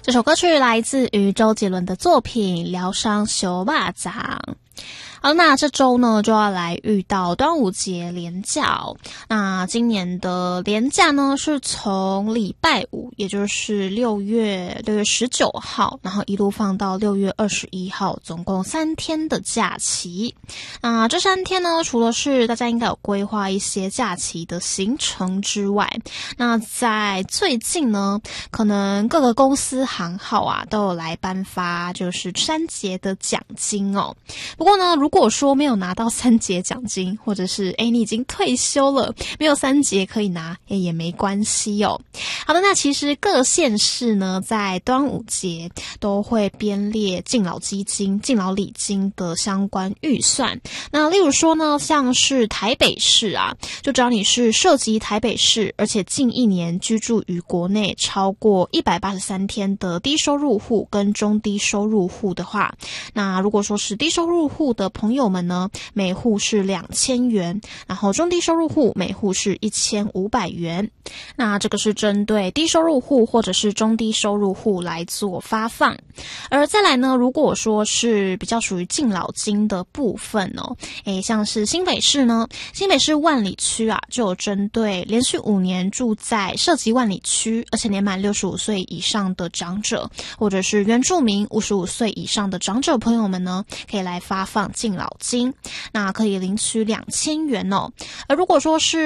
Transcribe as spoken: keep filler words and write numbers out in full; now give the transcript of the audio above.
这首歌曲来自于周杰伦的作品《疗伤小巴掌》。好，那这周呢就要来遇到端午节连假哦。那今年的连假呢是从礼拜五，也就是六月六月十九号，然后一路放到六月二十一号，总共三天的假期。那这三天呢，除了是大家应该有规划一些假期的行程之外，那在最近呢，可能各个公司行号啊都有来颁发就是三节的奖金哦。不过呢，如果说没有拿到三节奖金，或者是诶你已经退休了，没有三节可以拿，诶也没关系哦。好的，那其实各县市呢，在端午节都会编列敬老基金、敬老礼金的相关预算。那例如说呢，像是台北市啊，就只要你是涉及台北市，而且近一年居住于国内超过一百八十三天的低收入户跟中低收入户的话，那如果说是低收入户的朋友们呢，每户是两千元，然后中低收入户每户是一千五百元。那这个是针对低收入户或者是中低收入户来做发放。而再来呢，如果说是比较属于敬老金的部分哦，诶，像是新北市呢，新北市万里区啊，就有针对连续五年住在涉及万里区，而且年满六十五岁以上的长者，或者是原住民五十五岁以上的长者朋友们呢，可以来发放敬老金，那可以领取两千元哦。而如果说是